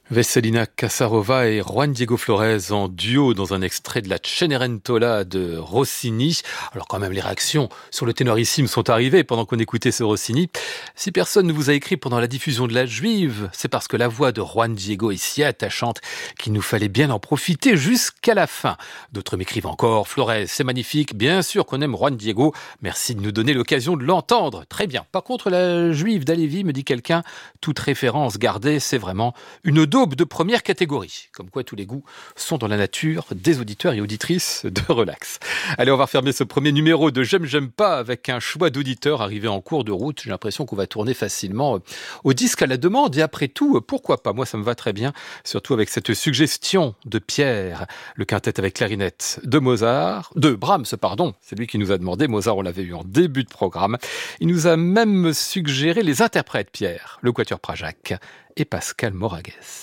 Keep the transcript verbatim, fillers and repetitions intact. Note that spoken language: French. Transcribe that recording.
Vesselina Kasarova et Juan Diego Flores en duo dans un extrait de la Cenerentola de Rossini. Alors quand même les réactions sur le ténorissime sont arrivées pendant qu'on écoutait ce Rossini. Si personne ne vous a écrit pendant la diffusion de La Juive, c'est parce que la voix de Juan Diego est si attachante qu'il nous fallait bien en profiter jusqu'à la fin. D'autres m'écrivent encore: Flores, c'est magnifique, bien sûr qu'on aime Juan Diego, merci de nous donner l'occasion de l'entendre. Très bien. Par contre, La Juive d'Halévy, me dit quelqu'un, toute référence gardée, c'est vraiment une daube de première catégorie. Comme quoi tous les goûts sont dans la nature des auditeurs et auditrices de Relax. Allez, on va refermer ce premier numéro de J'aime, j'aime pas avec un choix d'auditeurs arrivé en cours de route. J'ai l'impression qu'on va tourner facilement au disque à la demande. Et après tout, pourquoi pas? Moi, ça me va très bien. Surtout avec cette suggestion de Pierre, le quintet avec clarinette de Mozart, de Brahms, pardon. C'est lui qui nous a demandé. Mozart, on l'avait eu en début de programme. Il nous a même suggéré les interprètes, Pierre, le quatuor Prajac et Pascal Moragues.